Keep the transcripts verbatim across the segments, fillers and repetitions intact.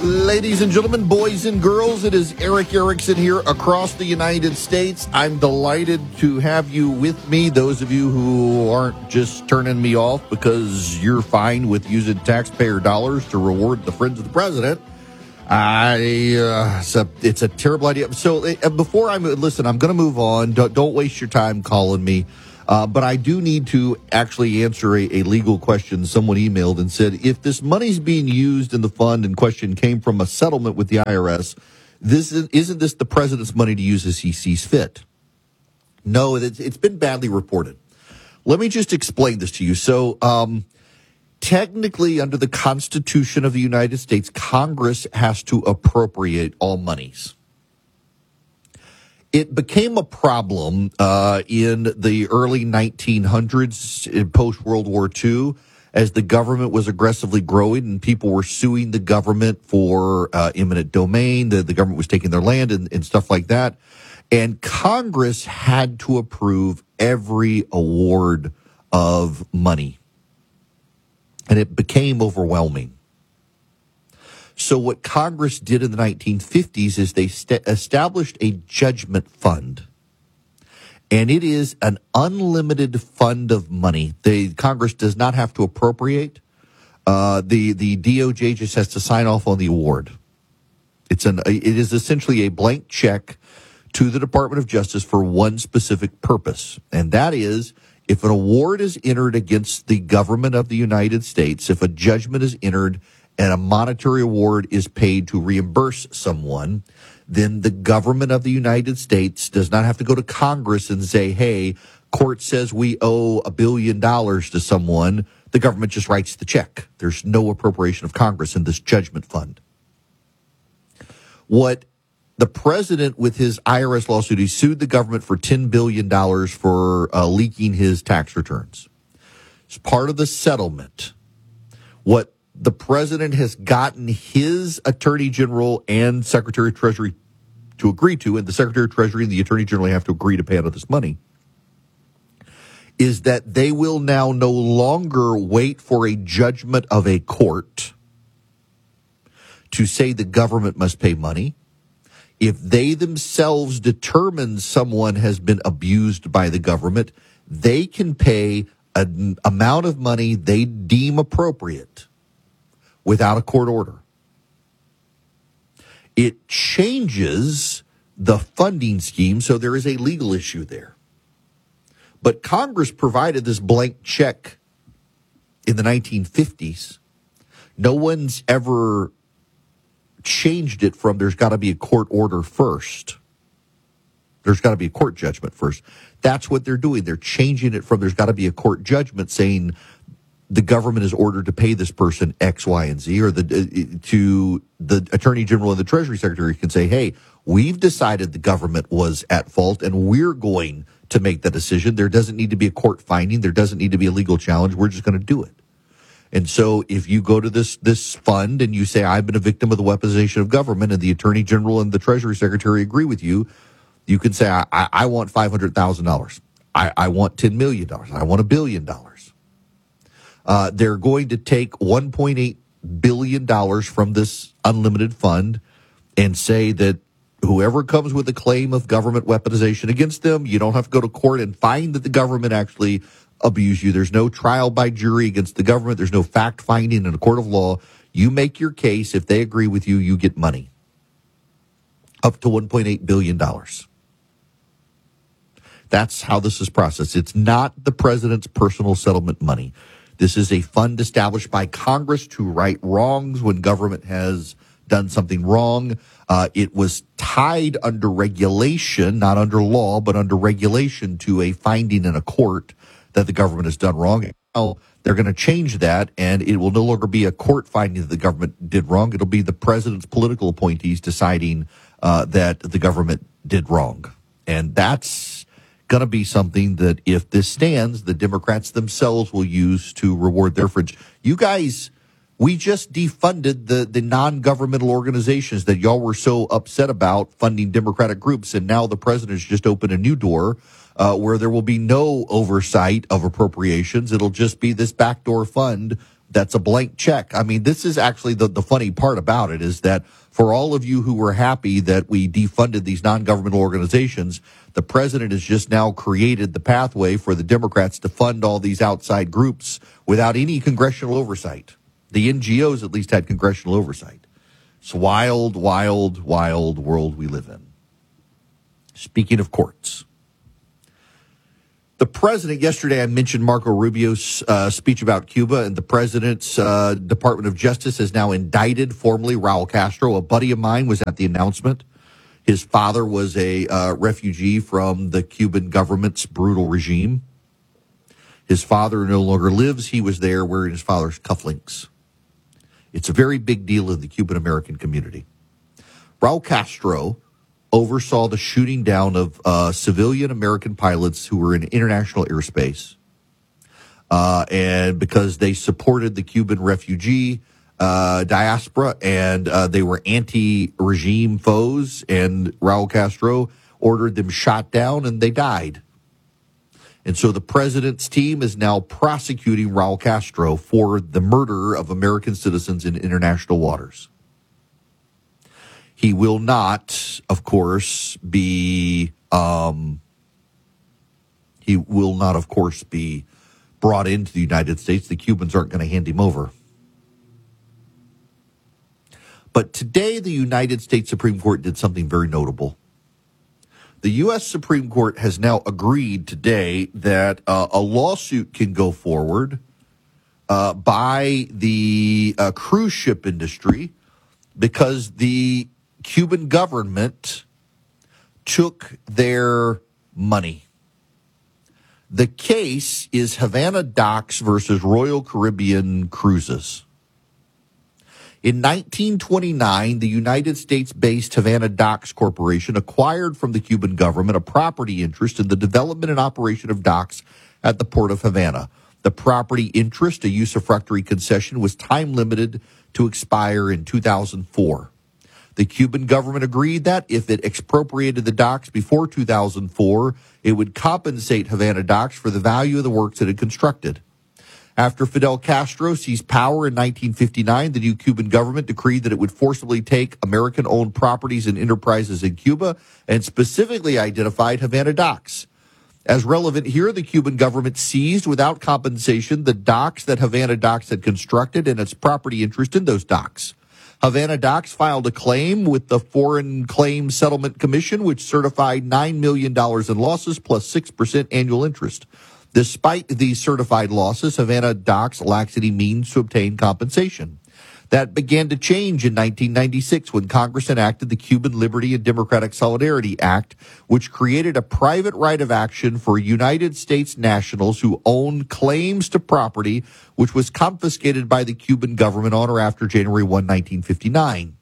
Ladies and gentlemen, boys and girls, it is Erick Erickson here across the United States. I'm delighted to have you with me, those of you who aren't just turning me off because you're fine with using taxpayer dollars to reward the friends of the president. I, uh, it's a, it's a terrible idea. So uh, before I listen, I'm going to move on. Don't, don't waste your time calling me. Uh, but I do need to actually answer a, a legal question. Someone emailed and said, if this money's being used in the fund in question came from a settlement with the I R S, this is, isn't this the president's money to use as he sees fit? No, it's, it's been badly reported. Let me just explain this to you. So, um, technically, under the Constitution of the United States, Congress has to appropriate all monies. It became a problem uh, in the early nineteen hundreds, post-World War Two, as the government was aggressively growing and people were suing the government for uh, eminent domain. The, the government was taking their land and, and stuff like that. And Congress had to approve every award of money. And it became overwhelming. So what Congress did in the nineteen fifties is they st- established a judgment fund. And it is an unlimited fund of money. The Congress does not have to appropriate. Uh, the, the D O J just has to sign off on the award. It's an, it is essentially a blank check to the Department of Justice for one specific purpose. And that is, if an award is entered against the government of the United States, if a judgment is entered and a monetary award is paid to reimburse someone, then the government of the United States does not have to go to Congress and say, hey, court says we owe a billion dollars to someone. The government just writes the check. There's no appropriation of Congress in this judgment fund. What the president, with his I R S lawsuit, he sued the government for ten billion dollars for uh, leaking his tax returns. As part of the settlement, what the president has gotten his attorney general and secretary of treasury to agree to, and the secretary of treasury and the attorney general have to agree to pay out of this money, is that they will now no longer wait for a judgment of a court to say the government must pay money. If they themselves determine someone has been abused by the government, they can pay an amount of money they deem appropriate without a court order. It changes the funding scheme, so there is a legal issue there. But Congress provided this blank check in the nineteen fifties. No one's ever changed it from there's got to be a court order first. There's got to be a court judgment first. That's what they're doing. They're changing it from there's got to be a court judgment saying the government is ordered to pay this person X, Y, and Z, or the uh, to the attorney general and the treasury secretary can say, hey, we've decided the government was at fault and we're going to make the decision. There doesn't need to be a court finding. There doesn't need to be a legal challenge. We're just going to do it. And so if you go to this this fund and you say, I've been a victim of the weaponization of government, and the attorney general and the treasury secretary agree with you, you can say, I, I want five hundred thousand dollars. I, I want ten million dollars. I want a billion dollars. Uh, they're going to take one point eight billion dollars from this unlimited fund and say that whoever comes with a claim of government weaponization against them, you don't have to go to court and find that the government actually abused you. There's no trial by jury against the government. There's no fact finding in a court of law. You make your case. If they agree with you, you get money. Up to one point eight billion dollars. That's how this is processed. It's not the president's personal settlement money. This is a fund established by Congress to right wrongs when government has done something wrong. Uh, it was tied under regulation, not under law, but under regulation to a finding in a court that the government has done wrong. Now they're going to change that, and it will no longer be a court finding that the government did wrong. It'll be the president's political appointees deciding uh, that the government did wrong. And that's going to be something that, if this stands, the Democrats themselves will use to reward their friends. You guys, we just defunded the, the non-governmental organizations that y'all were so upset about funding Democratic groups, and now the president has just opened a new door uh, where there will be no oversight of appropriations. It'll just be this backdoor fund That's a blank check. I mean, this is actually the, the funny part about it is that for all of you who were happy that we defunded these non-governmental organizations, the president has just now created the pathway for the Democrats to fund all these outside groups without any congressional oversight. The N G Os at least had congressional oversight. It's a wild, wild, wild world we live in. Speaking of courts. The president, yesterday I mentioned Marco Rubio's uh, speech about Cuba, and the president's uh, Department of Justice has now indicted formally Raul Castro. A buddy of mine was at the announcement. His father was a uh, refugee from the Cuban government's brutal regime. His father no longer lives. He was there wearing his father's cufflinks. It's a very big deal in the Cuban American community. Raul Castro oversaw the shooting down of uh, civilian American pilots who were in international airspace. Uh, and because they supported the Cuban refugee uh, diaspora and uh, they were anti-regime foes, and Raul Castro ordered them shot down and they died. And so the president's team is now prosecuting Raul Castro for the murder of American citizens in international waters. He will not, of course, be, um, he will not, of course, be brought into the United States. The Cubans aren't going to hand him over. But today, the United States Supreme Court did something very notable. The U S Supreme Court has now agreed today that uh, a lawsuit can go forward uh, by the uh, cruise ship industry because the Cuban government took their money. The case is Havana Docks versus Royal Caribbean Cruises. In nineteen twenty-nine, the United States-based Havana Docks Corporation acquired from the Cuban government a property interest in the development and operation of docks at the port of Havana. The property interest, a usufructuary concession, was time-limited to expire in two thousand four. The Cuban government agreed that if it expropriated the docks before two thousand four, it would compensate Havana Docks for the value of the works it had constructed. After Fidel Castro seized power in nineteen fifty-nine, the new Cuban government decreed that it would forcibly take American-owned properties and enterprises in Cuba and specifically identified Havana Docks. As relevant here, the Cuban government seized without compensation the docks that Havana Docks had constructed and its property interest in those docks. Havana Docks filed a claim with the Foreign Claims Settlement Commission, which certified nine million dollars in losses plus six percent annual interest. Despite these certified losses, Havana Docks lacks any means to obtain compensation. That began to change in nineteen ninety-six when Congress enacted the Cuban Liberty and Democratic Solidarity Act, which created a private right of action for United States nationals who own claims to property which was confiscated by the Cuban government on or after January first, nineteen fifty-nine.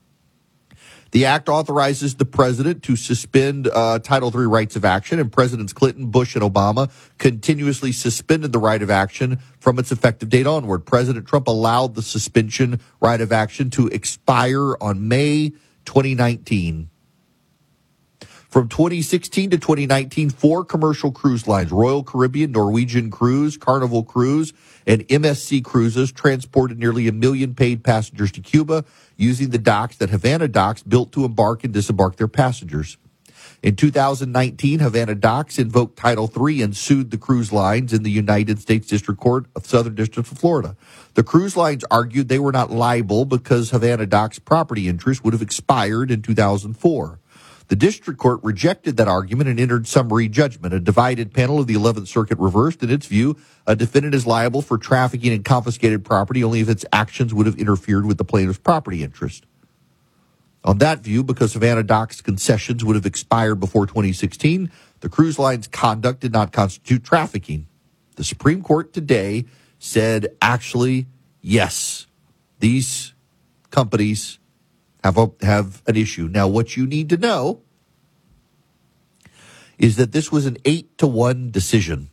The act authorizes the president to suspend uh, Title three rights of action, and Presidents Clinton, Bush, and Obama continuously suspended the right of action from its effective date onward. President Trump allowed the suspension right of action to expire on May twenty nineteen. From twenty sixteen to twenty nineteen, four commercial cruise lines, Royal Caribbean, Norwegian Cruise, Carnival Cruise, and M S C Cruises, transported nearly a million paid passengers to Cuba using the docks that Havana Docks built to embark and disembark their passengers. In two thousand nineteen, Havana Docks invoked Title three and sued the cruise lines in the United States District Court of Southern District of Florida. The cruise lines argued they were not liable because Havana Docks' property interest would have expired in two thousand four. The district court rejected that argument and entered summary judgment. A divided panel of the eleventh Circuit reversed. In its view, a defendant is liable for trafficking in confiscated property only if its actions would have interfered with the plaintiff's property interest. On that view, because Havana Docks concessions would have expired before twenty sixteen, the cruise line's conduct did not constitute trafficking. The Supreme Court today said, actually, yes, these companies have a, have an issue. Now, what you need to know is that this was an eight to one decision.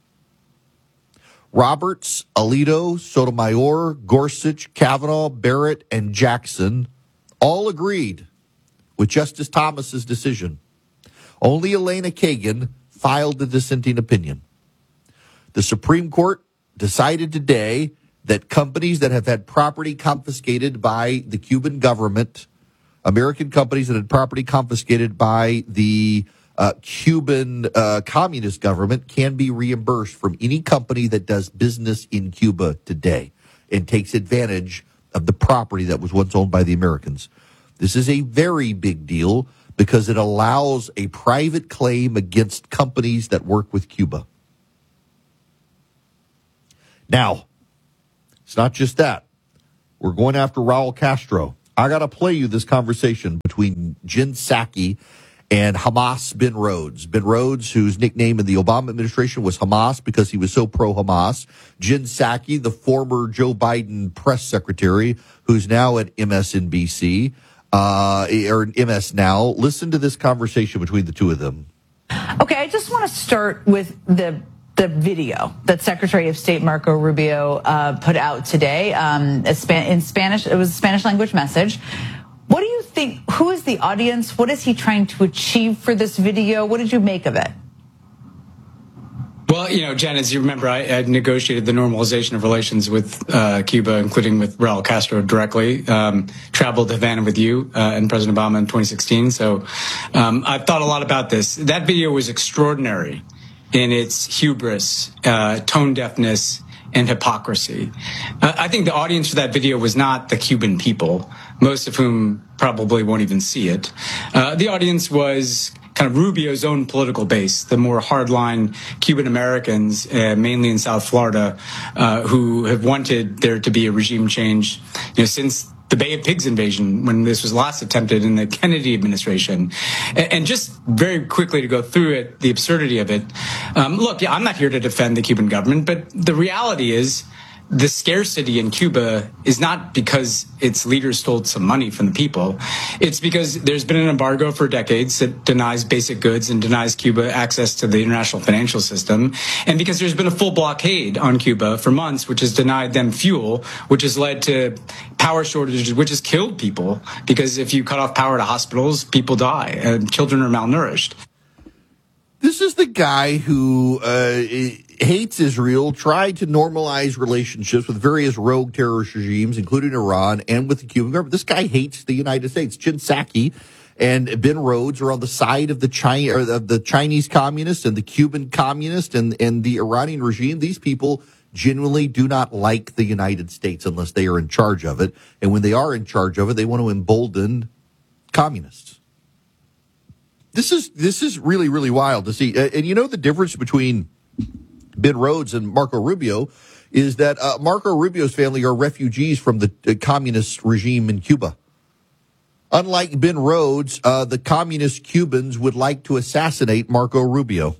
Roberts, Alito, Sotomayor, Gorsuch, Kavanaugh, Barrett, and Jackson all agreed with Justice Thomas's decision. Only Elena Kagan filed the dissenting opinion. The Supreme Court decided today that companies that have had property confiscated by the Cuban government, American companies that had property confiscated by the uh, Cuban uh, communist government can be reimbursed from any company that does business in Cuba today and takes advantage of the property that was once owned by the Americans. This is a very big deal because it allows a private claim against companies that work with Cuba. Now, it's not just that. We're going after Raul Castro. I got to play you this conversation between Jen Psaki and Hamas Ben Rhodes. Ben Rhodes, whose nickname in the Obama administration was Hamas because he was so pro-Hamas. Jen Psaki, the former Joe Biden press secretary, who's now at M S N B C, uh, or M S Now. Listen to this conversation between the two of them. Okay, I just want to start with the the video that Secretary of State Marco Rubio uh, put out today um, in Spanish. It was a Spanish language message. What do you think? Who is the audience? What is he trying to achieve for this video? What did you make of it? Well, you know, Jen, as you remember, I had negotiated the normalization of relations with uh, Cuba, including with Raul Castro directly. Um, traveled to Havana with you uh, and President Obama in twenty sixteen. So um, I've thought a lot about this. That video was extraordinary in its hubris, uh, tone deafness, and hypocrisy. Uh, I think the audience for that video was not the Cuban people, most of whom probably won't even see it. Uh, the audience was kind of Rubio's own political base, the more hardline Cuban Americans, uh, mainly in South Florida, uh, who have wanted there to be a regime change, you know, since the Bay of Pigs invasion, when this was last attempted in the Kennedy administration. And just very quickly to go through it, the absurdity of it. Um, look, yeah, I'm not here to defend the Cuban government, but the reality is the scarcity in Cuba is not because its leaders stole some money from the people. It's because there's been an embargo for decades that denies basic goods and denies Cuba access to the international financial system. And because there's been a full blockade on Cuba for months, which has denied them fuel, which has led to power shortages, which has killed people. Because if you cut off power to hospitals, people die and children are malnourished. This is the guy who uh, hates Israel, tried to normalize relationships with various rogue terrorist regimes, including Iran and with the Cuban government. This guy hates the United States. Jen Psaki and Ben Rhodes are on the side of the China, or of the Chinese communists and the Cuban communists and, and the Iranian regime. These people genuinely do not like the United States unless they are in charge of it. And when they are in charge of it, they want to embolden communists. This is this is really, really wild to see. And you know the difference between Ben Rhodes and Marco Rubio is that uh, Marco Rubio's family are refugees from the uh, communist regime in Cuba. Unlike Ben Rhodes, uh, the communist Cubans would like to assassinate Marco Rubio.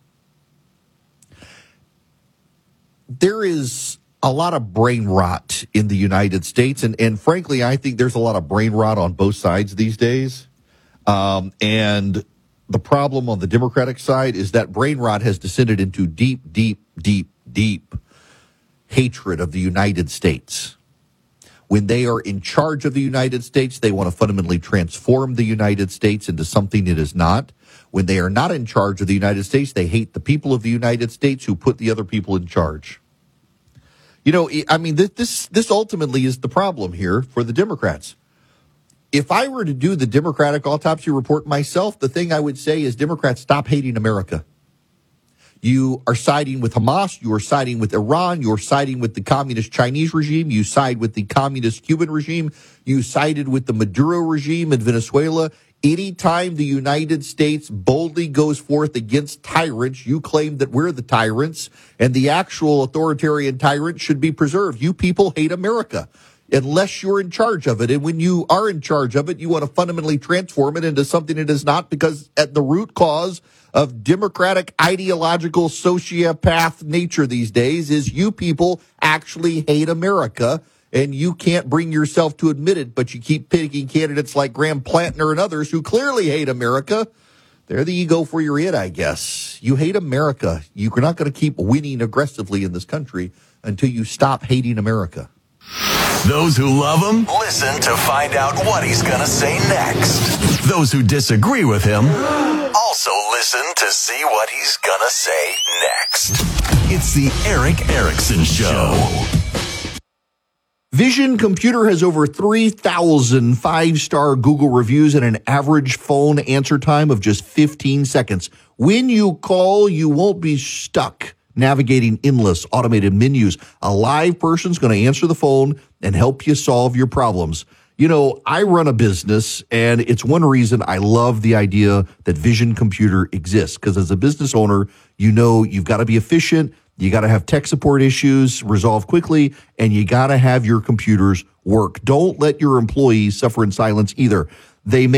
There is a lot of brain rot in the United States, and, and frankly, I think there's a lot of brain rot on both sides these days. Um, and the problem on the Democratic side is that brain rot has descended into deep, deep, deep, deep hatred of the United States. When they are in charge of the United States, they want to fundamentally transform the United States into something it is not. When they are not in charge of the United States, they hate the people of the United States who put the other people in charge. You know, I mean, this this ultimately is the problem here for the Democrats. If I were to do the Democratic autopsy report myself, the thing I would say is Democrats, stop hating America. You are siding with Hamas. You are siding with Iran. You are siding with the communist Chinese regime. You side with the communist Cuban regime. You sided with the Maduro regime in Venezuela. Anytime the United States boldly goes forth against tyrants, you claim that we're the tyrants and the actual authoritarian tyrant should be preserved. You people hate America unless you're in charge of it. And when you are in charge of it, you want to fundamentally transform it into something it is not, because at the root cause of democratic ideological sociopath nature these days is you people actually hate America, and you can't bring yourself to admit it, but you keep picking candidates like Graham Plantner and others who clearly hate America. They're the ego for your it, I guess. You hate America. You're not going to keep winning aggressively in this country until you stop hating America. Those who love him, listen to find out what he's going to say next. Those who disagree with him, also listen to see what he's going to say next. It's the Erick Erickson Show. Vision Computer has over three thousand five-star Google reviews and an average phone answer time of just fifteen seconds. When you call, you won't be stuck navigating endless automated menus. A live person's going to answer the phone and help you solve your problems. You know, I run a business, and it's one reason I love the idea that Vision Computer exists, because as a business owner, you know you've got to be efficient, you got to have tech support issues resolved quickly, and you got to have your computers work. Don't let your employees suffer in silence either. They may